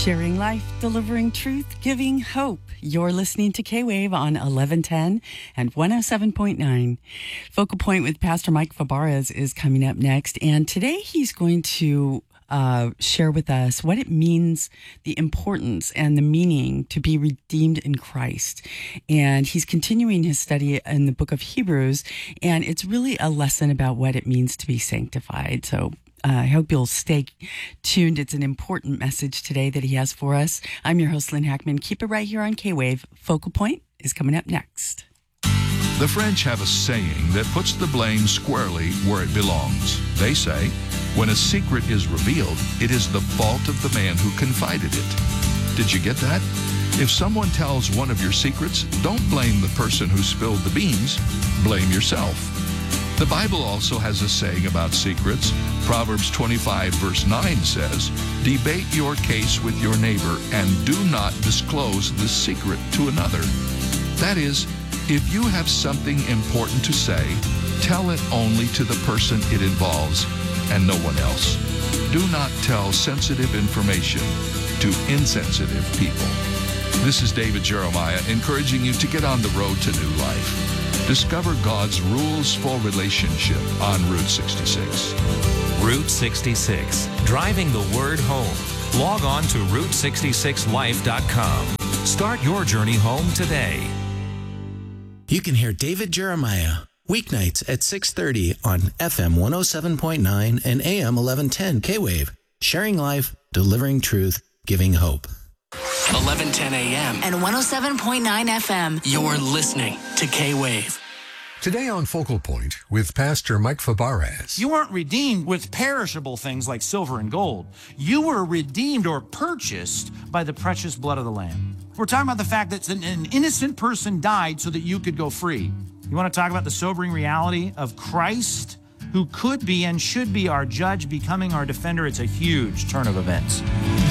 Sharing life, delivering truth, giving hope. You're listening to K-Wave on 1110 and 107.9. Focal Point with Pastor Mike Fabarez is coming up next. And today he's going to share with us what it means, the importance and the meaning to be redeemed in Christ. And he's continuing his study in the book of Hebrews. And it's really a lesson about what it means to be sanctified. So I hope you'll stay tuned. It's an important message today that he has for us. I'm your host, Lynn Hackman. Keep it right here on K-Wave. Focal Point is coming up next. The French have a saying that puts the blame squarely where it belongs. They say, when a secret is revealed, it is the fault of the man who confided it. Did you get that? If someone tells one of your secrets, don't blame the person who spilled the beans. Blame yourself. The Bible also has a saying about secrets. Proverbs 25 verse 9 says, debate your case with your neighbor and do not disclose the secret to another. That is, if you have something important to say, tell it only to the person it involves and no one else. Do not tell sensitive information to insensitive people. This is David Jeremiah encouraging you to get on the road to new life. Discover God's rules for relationship on Route 66. Route 66, driving the word home. Log on to Route66Life.com. Start your journey home today. You can hear David Jeremiah weeknights at 6:30 on FM 107.9 and AM 1110 K-Wave. Sharing life, delivering truth, giving hope. 1110 AM and 107.9 FM. You're listening to K-Wave. Today on Focal Point with Pastor Mike Fabarez. You weren't redeemed with perishable things like silver and gold. You were redeemed or purchased by the precious blood of the Lamb. We're talking about the fact that an innocent person died so that you could go free. You want to talk about the sobering reality of Christ, who could be and should be our judge, becoming our defender? It's a huge turn of events.